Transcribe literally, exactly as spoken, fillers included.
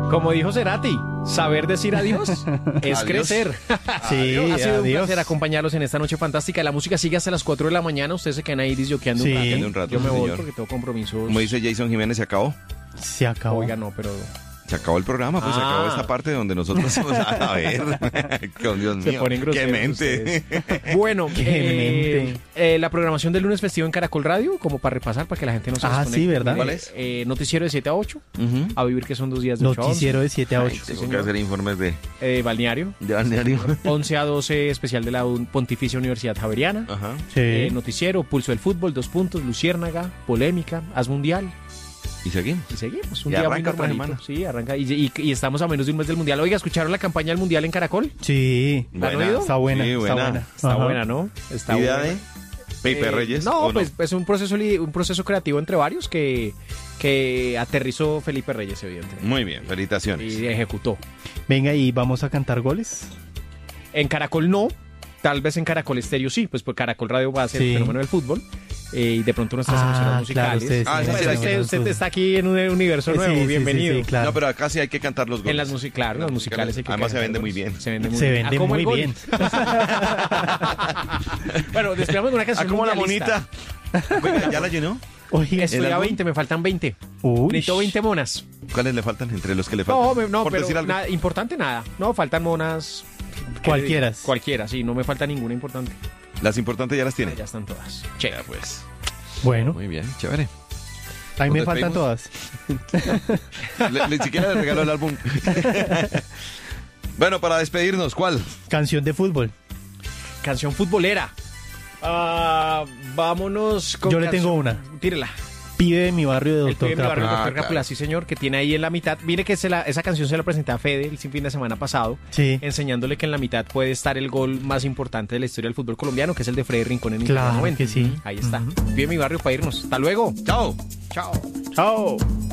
Como dijo Cerati, saber decir adiós es Adiós. crecer. Sí, Ha sido un adiós. placer acompañarlos en esta noche fantástica. La música sigue hasta las cuatro de la mañana. Ustedes se quedan ahí disjoqueando Sí. un rato. Quedando un rato, Yo me sí, voy señor. porque tengo compromisos. Como dice Jason Jiménez, se acabó. Se acabó. Oiga, no, pero... Se acabó el programa, pues se Ah. acabó esta parte donde nosotros hacemos a ver. Con Dios Se mío. ponen Qué groseros mente. ustedes. Bueno, Qué eh, mente. eh, la programación del lunes festivo en Caracol Radio, como para repasar, para que la gente no se Ah, desconecte. sí, ¿verdad? ¿Cuál es? Eh, noticiero de siete a ocho, Ujú. a vivir que son dos días de ocho a once. Noticiero de siete a ocho. Tengo señor. que hacer informes de, Eh, balneario, de balneario. once a doce, especial de la Un- Pontificia Universidad Javeriana. Ajá. Sí. Eh, noticiero, pulso del fútbol, dos puntos, Luciérnaga, polémica, Haz Mundial. Y seguimos. Y seguimos, un Y día muy arranca otra normalito. semana. Sí, arranca. Y, y- y estamos a menos de un mes del Mundial. Oiga, ¿escucharon la campaña del Mundial en Caracol? Sí. ¿La han oído? Está buena, Sí, está buena. buena. Está Ajá. buena, ¿no? Está ¿Idea buena. de Pepe Eh, Reyes? No, ¿o pues es un proceso li- un proceso creativo entre varios que, que aterrizó Felipe Reyes, evidentemente. Muy bien, felicitaciones. Y ejecutó. Venga, ¿y vamos a cantar goles? En Caracol no, tal vez en Caracol Estéreo sí, pues por Caracol Radio va a ser Sí. el fenómeno del fútbol. eh, y de pronto nuestras Ah, emisoras claro, musicales. ustedes Ah, sí, esa Pues sí la usted, que- usted está aquí en un universo nuevo, Sí, sí, sí, bienvenido. sí, claro. No, pero acá sí hay que cantar los goles. En las musicales, claro, en las musicales hay que Además se cantar vende muy goles. bien. Se vende muy Se bien. vende Ah, ¿cómo muy el gol? bien. Bueno, despedamos con una Ah, canción como la mundialista. monita. Oiga, ¿ya la llenó? Oye, Estoy ¿El a álbum? veinte, me faltan veinte. uy. Necesito veinte monas. ¿Cuáles le faltan entre los que le faltan? No, me- no, Por pero decir algo. nada, importante nada. No, faltan monas. Cualquiera. Cualquiera, sí, no me falta ninguna importante. Las importantes ya las tiene. Ya están todas. Che. Ya, pues. Bueno, Muy bien, chévere. a mí me ¿Nos faltan todas. Le- Ni siquiera le regalo el álbum. Bueno, para despedirnos, ¿cuál? Canción de fútbol. Canción futbolera. Ah, vámonos con Yo le canción- tengo una. Tírela. Pibe de mi barrio de El Doctor pibe de mi barrio, Capra. Ah, Doctor claro. Cápula, sí señor, que tiene ahí en la mitad. Mire que se la- esa canción se la presenté a Fede el fin de semana pasado, Sí. enseñándole que en la mitad puede estar el gol más importante de la historia del fútbol colombiano, que es el de Freddy Rincón en el Claro noventa. que sí. Ahí está. Ujú. Pibe de mi barrio para irnos. Hasta luego. Chao. Chao. Chao.